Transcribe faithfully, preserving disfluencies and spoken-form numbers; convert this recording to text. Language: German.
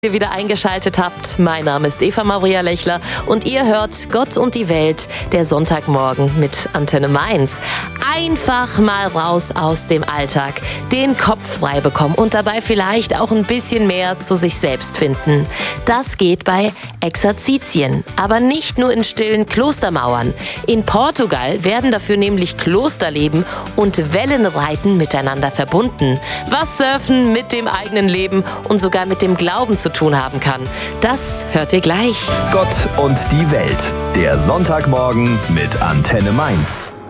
Ihr wieder eingeschaltet habt. Mein Name ist Eva Maria Lechler und ihr hört Gott und die Welt, der Sonntagmorgen mit Antenne Mainz. Einfach mal raus aus dem Alltag, den Kopf frei bekommen und dabei vielleicht auch ein bisschen mehr zu sich selbst finden. Das geht bei Exerzitien, aber nicht nur in stillen Klostermauern. In Portugal werden dafür nämlich Klosterleben und Wellenreiten miteinander verbunden, was Surfen mit dem eigenen Leben und sogar mit dem Glauben zu tun haben kann. Das hört ihr gleich. Gott und die Welt, der Sonntagmorgen mit Antenne Mainz.